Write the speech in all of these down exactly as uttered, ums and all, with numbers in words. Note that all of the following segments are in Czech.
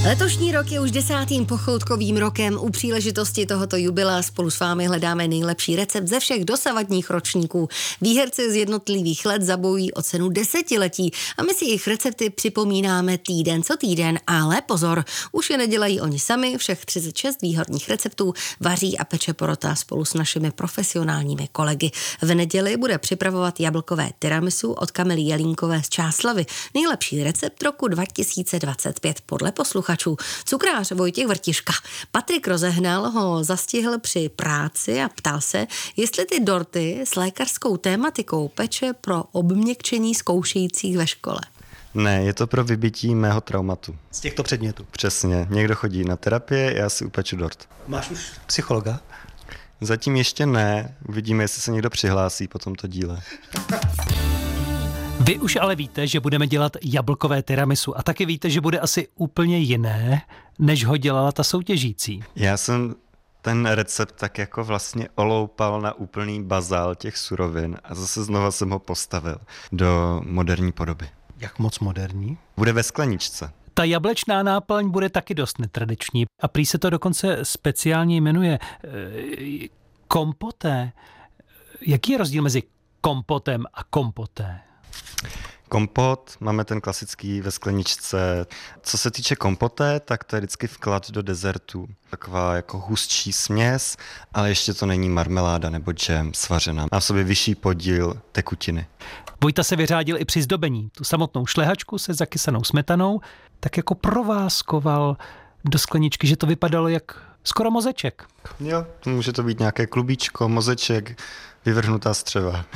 Letošní rok je už desátým pochoutkovým rokem. U příležitosti tohoto jubilea spolu s vámi hledáme nejlepší recept ze všech dosavadních ročníků. Výherci z jednotlivých let zabojují o cenu desetiletí a my si jejich recepty připomínáme týden co týden, ale pozor, už je nedělají oni sami, všech třicet šest výhodných receptů vaří a peče porota spolu s našimi profesionálními kolegy. V neděli bude připravovat jablkové tiramisu od Kamily Jelínkové z Čáslavi. Nejlepší recept roku dva tisíce dvacet pět podle posluchačů. Cukrář Vojtěch Vrtiška. Patrik Rozehnal ho zastihl při práci a ptal se, jestli ty dorty s lékařskou tématikou peče pro obměkčení zkoušejících ve škole. Ne, je to pro vybití mého traumatu. Z těchto předmětů? Přesně. Někdo chodí na terapie, já si upeču dort. Máš už psychologa? Zatím ještě ne. Uvidíme, jestli se někdo přihlásí po tomto díle. Vy už ale víte, že budeme dělat jablkové tiramisu a taky víte, že bude asi úplně jiné, než ho dělala ta soutěžící. Já jsem ten recept tak jako vlastně oloupal na úplný bazál těch surovin a zase znova jsem ho postavil do moderní podoby. Jak moc moderní? Bude ve skleničce. Ta jablečná náplň bude taky dost netradiční a prý se to dokonce speciálně jmenuje e, kompoté. Jaký je rozdíl mezi kompotem a kompoté? Kompot, máme ten klasický ve skleničce. Co se týče kompoté, tak to je vždycky vklad do dezertu. Taková jako hustší směs, ale ještě to není marmeláda nebo džem svařená. Má v sobě vyšší podíl tekutiny. Vojta se vyřádil i při zdobení. Tu samotnou šlehačku se zakysanou smetanou tak jako prováskoval do skleničky, že to vypadalo jak skoro mozeček. Jo, může to být nějaké klubíčko, mozeček, vyvrhnutá střeva.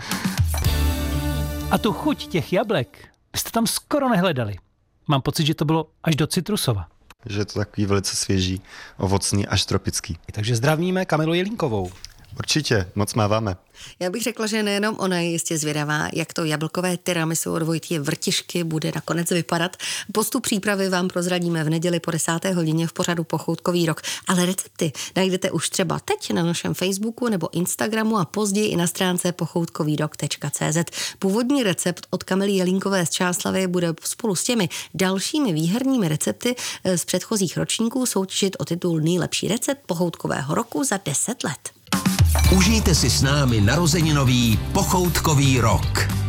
A tu chuť těch jablek jste tam skoro nehledali. Mám pocit, že to bylo až do citrusova. Že je to takový velice svěží, ovocný, až tropický. Takže zdravíme Kamilu Jelínkovou. Určitě, moc máváme. Já bych řekla, že nejenom ona je jistě zvědavá, jak to jablkové tiramisu od Vojty Vrtišky bude nakonec vypadat. Postup přípravy vám prozradíme v neděli po desáté hodině v pořadu Pochoutkový rok. Ale recepty najdete už třeba teď na našem Facebooku nebo Instagramu a později i na stránce pochoutkovýrok tečka cé zet. Původní recept od Kamily Jelínkové z Čáslavy bude spolu s těmi dalšími výherními recepty z předchozích ročníků soutěžit o titul Nejlepší recept pochoutkového roku za deset let. Užijte si s námi narozeninový pochoutkový rok.